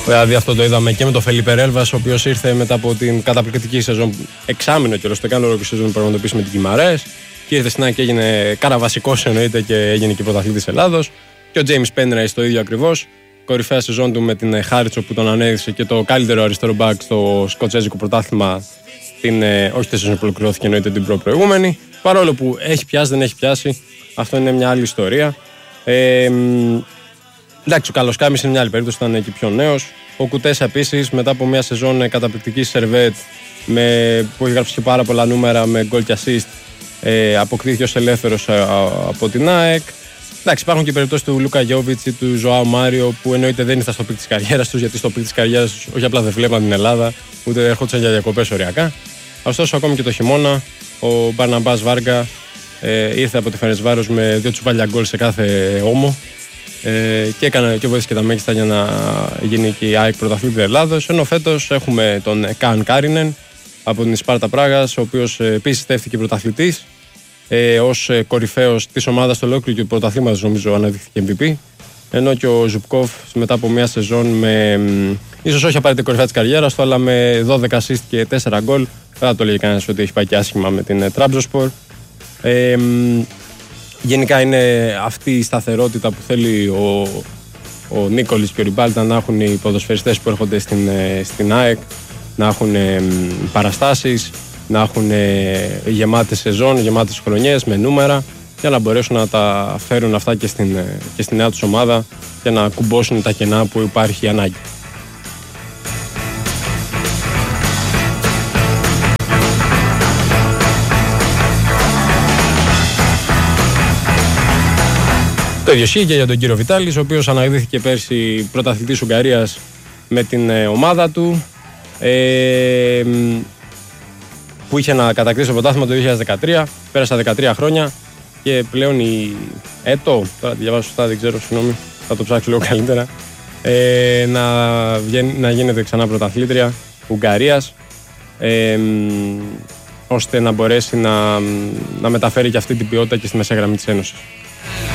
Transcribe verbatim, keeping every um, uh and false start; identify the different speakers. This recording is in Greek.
Speaker 1: Δηλαδή αυτό το είδαμε και με τον Φελίπε Έλβας, ο οποίος ήρθε μετά από την καταπληκτική σεζόν, εξάμηνο καιρό, στο κάνω ολόκληρη σεζόν πραγματοποιήσει με την Κιμαρές. Και ήρθε στην ΑΕΚ και έγινε καραβασικός εννοείται και έγινε και πρωταθλητής Ελλάδος. Και ο James Penrice το ίδιο ακριβώς. Κορυφαία σεζόν του με την Χάριτσο που τον ανέδειξε και το καλύτερο αριστερό μπακ στο σκοτσέζικο πρωτάθλημα. Την, ε, όχι τη σεζόν που ολοκληρώθηκε εννοείται την προ-προηγούμενη. Παρόλο που έχει πιάσει, δεν έχει πιάσει. Αυτό είναι μια άλλη ιστορία. Ε, εντάξει, ο Καλοσκάμης είναι μια άλλη περίπτωση, ήταν εκεί πιο νέος. Ο Κουτέσα επίσης μετά από μια σεζόν καταπληκτική σερβέτ με, που έχει γράψει και πάρα πολλά νούμερα με goal και assist. Ε, αποκτήθηκε ως ελεύθερος ε, από την ΑΕΚ. Εντάξει, υπάρχουν και περιπτώσεις του Λούκα Γιόβιτς ή του Ζωάου Μάριο που εννοείται δεν ήρθαν στο πικ της καριέρας τους, γιατί στο πικ της καριέρας τους όχι απλά δεν βλέπαν την Ελλάδα, ούτε έρχονταν για διακοπές οριακά. Ωστόσο, ακόμη και το χειμώνα, ο Μπαρναμπάς Βάργα ε, ήρθε από τη Φερεντσβάρος με δύο τσουβάλια γκολ σε κάθε όμο ε, και έκανε και βοήθησε και τα μέγιστα για να γίνει και η ΑΕΚ πρωταθλήτρια Ελλάδος. Ενώ φέτος έχουμε τον Καν Κάρινεν από την Σπάρτα Πράγας, ο οποίος ε, επίσης στέφθηκε πρωταθλητής. Ε, ως ε, κορυφαίος της ομάδας του ολόκληρου και του πρωταθλήματος, νομίζω αναδείχθηκε εμ βι πι. Ενώ και ο Ζουπκόφ μετά από μια σεζόν με μ, ίσως όχι απαραίτητα κορυφαία της καριέρας του, αλλά με δώδεκα assist και τέσσερα γκολ. Δεν θα το λέει κανένας ότι έχει πάει και άσχημα με την Τραμπζονσπορ. Ε, μ, γενικά είναι αυτή η σταθερότητα που θέλει ο, ο Νίκολης και ο Ριμπάλτα να έχουν οι ποδοσφαιριστές που έρχονται στην, στην ΑΕΚ, να έχουν ε, παραστάσεις, να έχουν γεμάτες σεζόν, γεμάτες χρονιές με νούμερα για να μπορέσουν να τα φέρουν αυτά και στην, και στη νέα τους ομάδα και να κουμπώσουν τα κενά που υπάρχει ανάγκη. Το ίδιο ισχύει και για τον κύριο Βιτάλης, ο οποίος αναδείχθηκε πέρσι πρωταθλητής Ουγγαρίας με την ομάδα του. Ε, που είχε να κατακτήσει το πρωτάθλημα το δύο χιλιάδες δεκατρία, πέρασαν δεκατρία χρόνια και πλέον η ΕΤΟ, τώρα τη διαβάζω σωστά, δεν ξέρω, συγγνώμη, θα το ψάξω λίγο καλύτερα, ε, να, βγαίνει, να γίνεται ξανά πρωταθλήτρια Ουγγαρίας, ε, ώστε να μπορέσει να, να μεταφέρει και αυτή την ποιότητα και στη μεσαία γραμμή της Ένωσης.